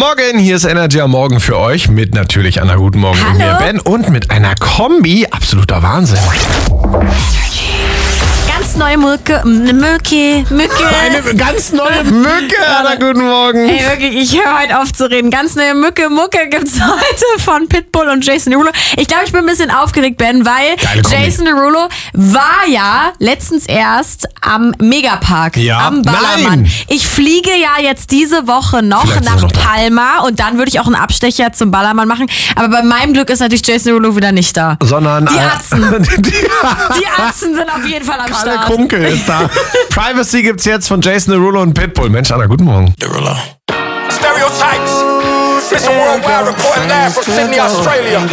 Morgen, hier ist Energy am Morgen für euch mit natürlich einer guten Morgen und mir Ben und mit einer Kombi. Absoluter Wahnsinn. Ganz neue Mücke. Eine ganz neue Mücke. Anna, guten Morgen. Ey, wirklich, ich höre heute auf zu reden. Ganz neue Mucke gibt's heute von Pitbull und Jason Derulo. Ich glaube, ich bin ein bisschen aufgeregt, Ben, weil Jason Derulo war ja letztens erst am Megapark, am Ballermann. Nein. Ich fliege ja jetzt diese Woche noch nach Palma und dann würde ich auch einen Abstecher zum Ballermann machen. Aber bei meinem Glück ist natürlich Jason Derulo wieder nicht da. Sondern die Atzen. Die Atzen sind auf jeden Fall am Start. Kalle Kunkel ist da. Privacy gibt's jetzt von Jason Derulo und Pitbull. Mensch, Anna, guten Morgen. Stereotypes. Mr. Worldwide reporting live from Sydney, Australia.